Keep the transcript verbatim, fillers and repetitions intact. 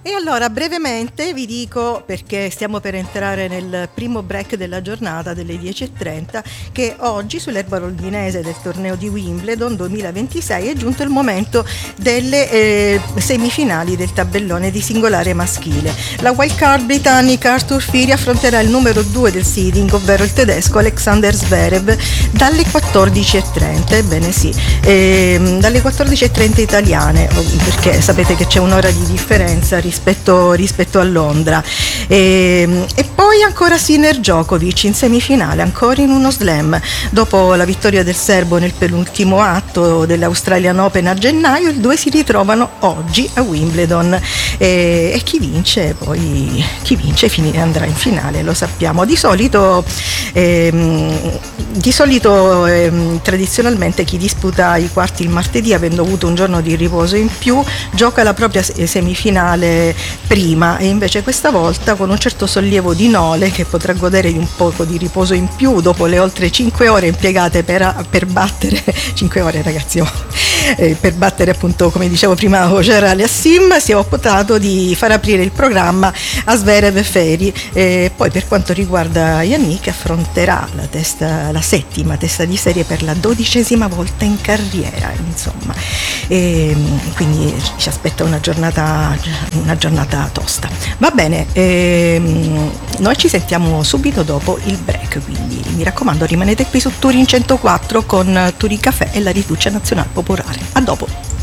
E allora brevemente vi dico, perché stiamo per entrare nel primo break della giornata delle dieci e trenta, che oggi sull'erba londinese del torneo di Wimbledon duemilaventisei è giunto il momento delle eh, semifinali del tabellone di singolare maschile. La wild card britannica Arthur Fili affronterà il numero due del seeding, ovvero il tedesco Alexander Zverev, dalle quattordici e trenta. Ebbene sì, eh, dalle quattordici e trenta italiane, perché sapete che c'è un'ora di differenza rispetto, rispetto a Londra. E, e poi ancora Sinner Djokovic in semifinale, ancora in uno slam. Dopo la vittoria del serbo nel penultimo atto dell'Australian Open a gennaio, i due si ritrovano oggi a Wimbledon. E, e chi vince poi chi vince andrà in finale, lo sappiamo. Di solito, ehm, di solito ehm, tradizionalmente chi disputa i quarti il martedì, avendo avuto un giorno di riposo in più, gioca la propria semifinale prima, e invece questa volta con un certo sollievo di Nole, che potrà godere di un poco di riposo in più dopo le oltre cinque ore impiegate per, per battere cinque ore ragazzi oh, eh, per battere appunto, come dicevo prima, Auger Aliassime, si è optato di far aprire il programma a Zverev e Feri. E poi per quanto riguarda Yannick, affronterà la, testa, la settima testa di serie per la dodicesima volta in carriera, insomma, e quindi ci aspetta una giornata una giornata tosta. Va bene, ehm, noi ci sentiamo subito dopo il break, quindi mi raccomando rimanete qui su Turin centoquattro con Turin Caffè e la Riduccia Nazionale Popolare. A dopo.